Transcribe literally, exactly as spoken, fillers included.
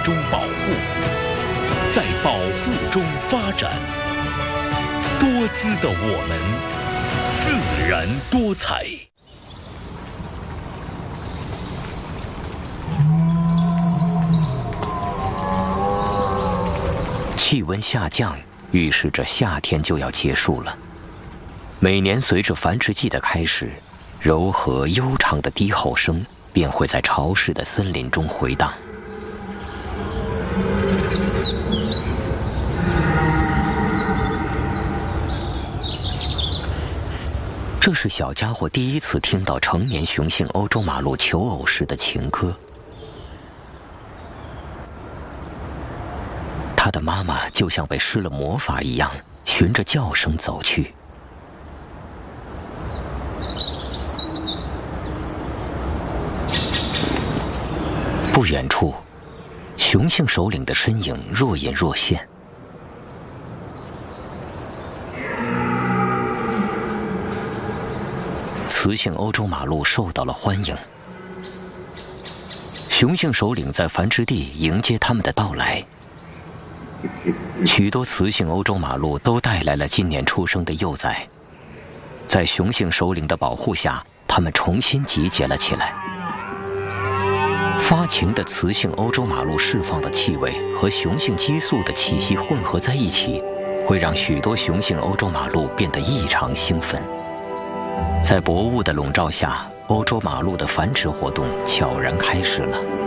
中保护，在保护中发展。多姿的我们，自然多彩。气温下降，预示着夏天就要结束了。每年随着繁殖季的开始，柔和悠长的低吼声便会在潮湿的森林中回荡。这是小家伙第一次听到成年雄性欧洲马鹿求偶时的情歌。他的妈妈就像被施了魔法一样，循着叫声走去。不远处，雄性首领的身影若隐若现。雌性欧洲马鹿受到了欢迎，雄性首领在繁殖地迎接他们的到来。许多雌性欧洲马鹿都带来了今年出生的幼崽，在雄性首领的保护下，它们重新集结了起来。发情的雌性欧洲马鹿释放的气味和雄性激素的气息混合在一起，会让许多雄性欧洲马鹿变得异常兴奋。在薄雾的笼罩下，欧洲马鹿的繁殖活动悄然开始了。